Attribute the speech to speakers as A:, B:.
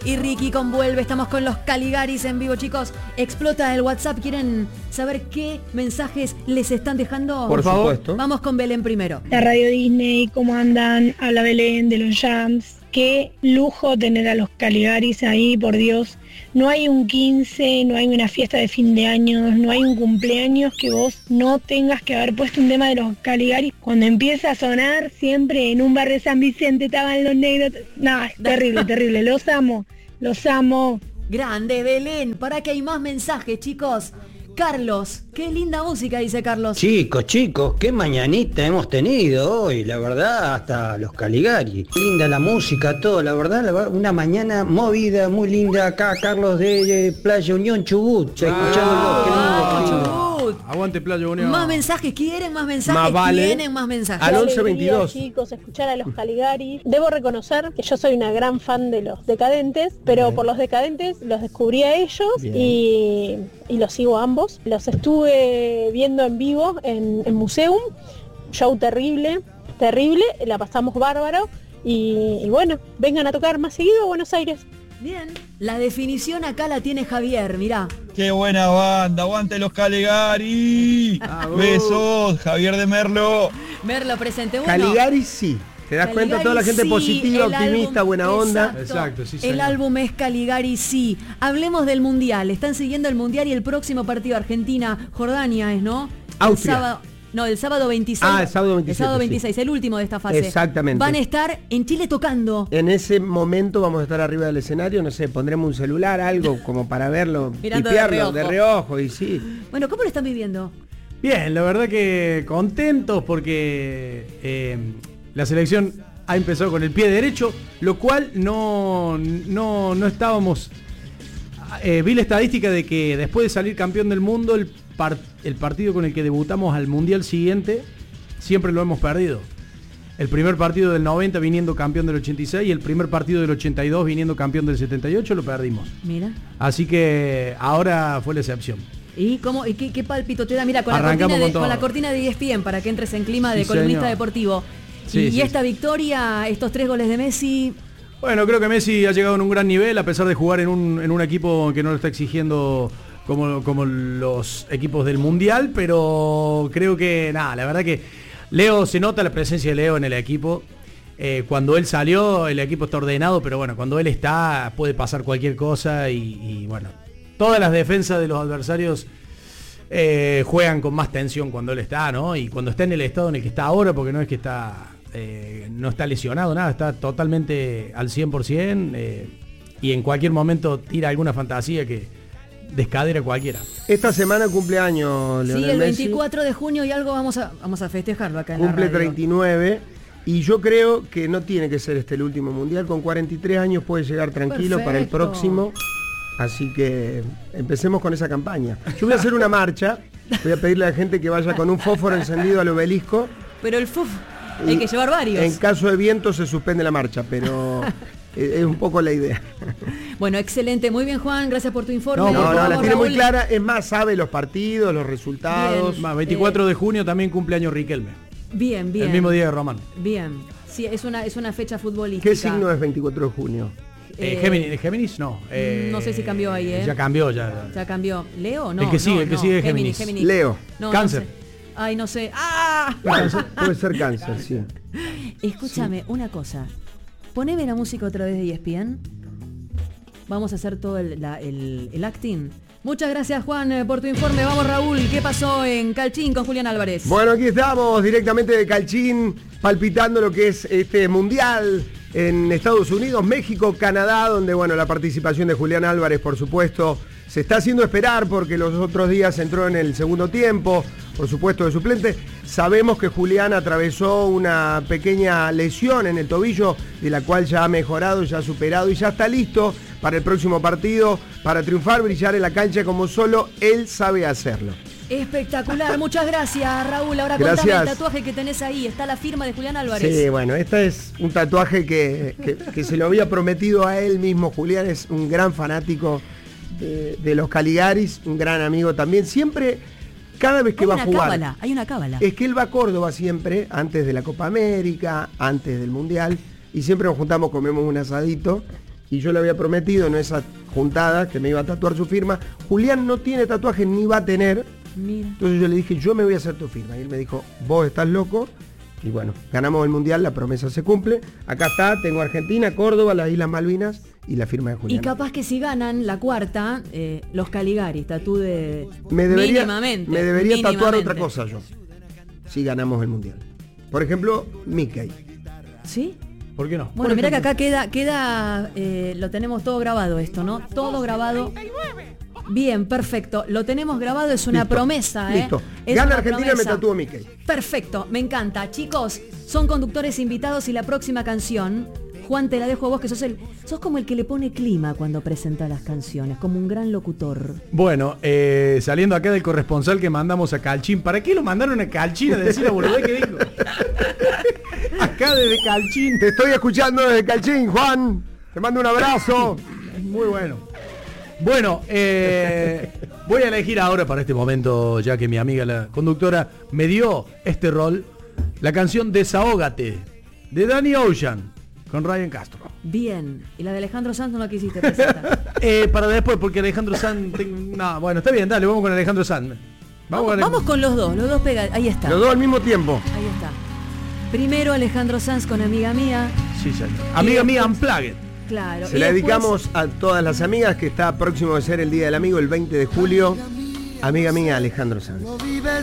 A: y Ricky convuelve. Estamos con los Caligaris en vivo, chicos. Explota el WhatsApp. ¿Quieren saber qué mensajes les están dejando?
B: Por supuesto.
A: Vamos con Belén primero.
C: La Radio Disney, ¿cómo andan? Habla Belén de los Jams. Qué lujo tener a los Caligaris ahí, por Dios. No hay un 15, no hay una fiesta de fin de año, no hay un cumpleaños que vos no tengas que haber puesto un tema de los Caligaris. Cuando empieza a sonar, siempre en un bar de San Vicente estaban los negros. No, es terrible, terrible. Los amo, los amo.
A: Grande, Belén. Para que hay más mensajes, chicos. Carlos, qué linda música, dice Carlos.
B: Chicos, qué mañanita hemos tenido hoy, la verdad, hasta los Caligari. Linda la música, todo, la verdad, una mañana movida, muy linda acá, Carlos de Playa Unión, Chubut. Escuchándolo, qué lindo.
D: Aguante Playa Unión.
A: Más mensajes, ¿quieren más mensajes?
D: Más vale.
A: Tienen más mensajes.
D: Al 1122.
C: Chicos, escuchar a los Caligaris. Debo reconocer que yo soy una gran fan de los Decadentes, pero por los Decadentes los descubrí a ellos y los sigo a ambos. Los estuve viendo en vivo en Museum. Show terrible, la pasamos bárbaro. Y bueno, vengan a tocar más seguido a Buenos Aires.
A: Bien, la definición acá la tiene Javier, mirá.
E: Qué buena banda, aguante los Caligari. Besos, Javier de Merlo.
A: Merlo presente. Bueno,
D: Caligari sí. ¿Te das cuenta? Toda la gente
A: sí,
D: positiva, optimista,
A: álbum,
D: buena onda.
A: Exacto,
D: sí,
A: el
D: señor.
A: álbum es Caligari, sí. Hablemos del Mundial. Están siguiendo el Mundial y el próximo partido Argentina-Jordania es, ¿no?
D: Austria.
A: El sábado 26.
D: El sábado 26.
A: El sábado 26, sí. El último de esta fase.
D: Exactamente.
A: Van a estar en Chile tocando.
D: En ese momento vamos a estar arriba del escenario, no sé, pondremos un celular, algo como para verlo,
A: Mirando
D: tipearlo de reojo y sí.
A: Bueno, ¿cómo lo están viviendo?
F: Bien, la verdad que contentos porque la selección ha empezado con el pie derecho, lo cual no estábamos... vi la estadística de que después de salir campeón del mundo, el partido con el que debutamos al Mundial siguiente, siempre lo hemos perdido. El primer partido del 90 viniendo campeón del 86 y el primer partido del 82 viniendo campeón del 78 lo perdimos.
A: Mira.
F: Así que ahora fue la excepción.
A: ¿Y cómo? ¿Y qué pálpito te da? Mira, con la cortina de ESPN para que entres en clima de columnista
F: señor.
A: deportivo.
F: Sí,
A: y esta victoria, estos 3 goles de Messi...
F: Bueno, creo que Messi ha llegado en un gran nivel, a pesar de jugar en un equipo que no lo está exigiendo como los equipos del Mundial, pero creo que, la verdad que Leo, se nota la presencia de Leo en el equipo. Cuando él salió, el equipo está ordenado, pero bueno, cuando él está, puede pasar cualquier cosa y bueno, todas las defensas de los adversarios juegan con más tensión cuando él está, ¿no? Y cuando está en el estado en el que está ahora, porque no es que está... no está lesionado, nada, está totalmente al 100% y en cualquier momento tira alguna fantasía que descadera cualquiera.
D: Esta semana cumpleaños Lionel
A: Messi. Sí, el 24
D: Messi.
A: de junio y algo vamos a festejarlo acá en
D: Cumple
A: la radio.
D: 39 y yo creo que no tiene que ser este el último mundial. Con 43 años puede llegar tranquilo. Perfecto. Para el próximo. Así que empecemos con esa campaña. Yo voy a hacer una marcha, voy a pedirle a la gente que vaya con un fósforo encendido al obelisco.
A: Pero el fósforo... Hay que llevar varios.
D: En caso de viento se suspende la marcha, pero es un poco la idea.
A: Bueno, excelente. Muy bien, Juan. Gracias por tu informe.
D: No, la tiene muy clara. Es más, sabe los partidos, los resultados.
F: Más, 24 de junio también cumpleaños Riquelme.
A: Bien.
F: El mismo día de Román.
A: Bien. Sí, es una fecha futbolística.
D: ¿Qué signo es 24 de junio?
F: Géminis no.
A: No sé si cambió ahí,
F: Ya cambió, ya.
A: Ya cambió. ¿Leo? No.
F: El que sigue es Géminis.
D: Leo.
A: No,
F: Cáncer.
A: No sé. Ay, no sé. ¡Ah!
D: Puede ser cáncer, sí.
A: Escúchame, una cosa. Poneme la música otra vez de ESPN. Vamos a hacer todo el acting. Muchas gracias, Juan, por tu informe. Vamos, Raúl, ¿qué pasó en Calchín con Julián Álvarez?
D: Bueno, aquí estamos directamente de Calchín, palpitando lo que es este mundial en Estados Unidos, México, Canadá, donde, bueno, la participación de Julián Álvarez, por supuesto, se está haciendo esperar porque los otros días entró en el segundo tiempo, por supuesto de suplente. Sabemos que Julián atravesó una pequeña lesión en el tobillo, de la cual ya ha mejorado, ya ha superado y ya está listo para el próximo partido, para triunfar, brillar en la cancha como solo él sabe hacerlo.
A: Espectacular, muchas gracias, Raúl. Ahora contame el tatuaje que tenés ahí. Está la firma de Julián Álvarez.
D: Sí, bueno, este es un tatuaje que se lo había prometido a él mismo. Julián es un gran fanático de los Caligaris, un gran amigo también. Siempre, cada vez que va a jugar...
A: Hay una cábala.
D: Es que él va a Córdoba siempre, antes de la Copa América, antes del Mundial, y siempre nos juntamos, comemos un asadito, y yo le había prometido en esa juntada que me iba a tatuar su firma. Julián no tiene tatuaje ni va a tener.
A: Mira.
D: Entonces yo le dije, yo me voy a hacer tu firma. Y él me dijo, vos estás loco. Y bueno, ganamos el Mundial, la promesa se cumple. Acá está, tengo Argentina, Córdoba, las Islas Malvinas y la firma de Julián.
A: Y capaz que si ganan la cuarta, los Caligaris, tatú de...
D: Me debería
A: mínimamente.
D: tatuar otra cosa yo, si ganamos el Mundial. Por ejemplo, Mickey.
A: ¿Sí?
F: ¿Por qué no?
A: Bueno, mira que acá queda lo tenemos todo grabado esto, ¿no? Todo grabado. Bien, perfecto. Lo tenemos grabado, es una promesa, ¿eh?
D: Listo.
A: Es
D: Gana
A: una
D: Argentina,
A: promesa.
D: me tatúo Mickey.
A: Perfecto, me encanta. Chicos, son conductores invitados y la próxima canción, Juan, te la dejo a vos, que sos como el que le pone clima cuando presenta las canciones, como un gran locutor.
F: Bueno, saliendo acá del corresponsal que mandamos a Calchín. ¿Para qué lo mandaron a Calchín a decir la boludez que dijo? Acá desde Calchín.
D: Te estoy escuchando desde Calchín, Juan. Te mando un abrazo.
F: Muy bueno. Bueno, voy a elegir ahora para este momento, ya que mi amiga la conductora me dio este rol, la canción Desahógate, de Danny Ocean, con Ryan Castro.
A: Bien, y la de Alejandro Sanz no la quisiste presentar.
F: Para después, porque Alejandro Sanz... No, bueno, está bien, dale, vamos con Alejandro Sanz.
A: Vamos con los dos pegados, ahí está.
D: Los dos al mismo tiempo.
A: Ahí está. Primero Alejandro Sanz con Amiga Mía.
F: Sí, señor. Amiga Mía Unplugged.
A: Claro.
D: Se la dedicamos a todas las amigas, que está próximo de ser el Día del Amigo, el 20 de julio. Amiga mía, Alejandro Sanz.
G: No vives